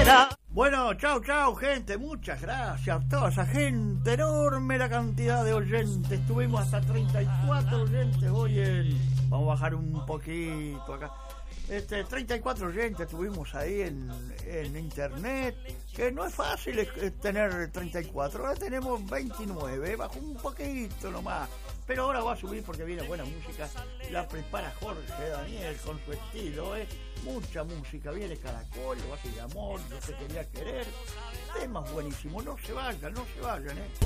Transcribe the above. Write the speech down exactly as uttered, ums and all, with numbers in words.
Bueno, chau, chau, gente, muchas gracias a toda esa gente, enorme la cantidad de oyentes, tuvimos hasta treinta y cuatro oyentes hoy en... Vamos a bajar un poquito acá. Este, treinta y cuatro oyentes tuvimos ahí en, en internet, que no es fácil es, tener treinta y cuatro, ahora tenemos veintinueve, bajó un poquito nomás, pero ahora va a subir porque viene buena música, la prepara Jorge Daniel con su estilo, ¿eh? Mucha música, viene Caracol, Base de Amor, No se quería querer, temas buenísimos, no se vayan, no se vayan, ¿eh?